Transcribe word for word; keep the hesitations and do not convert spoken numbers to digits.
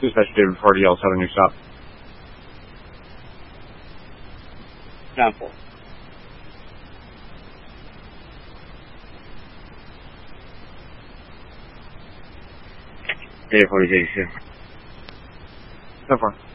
Dispatch David forty L seven, your stop. Down four. David forty six, yeah. ten four.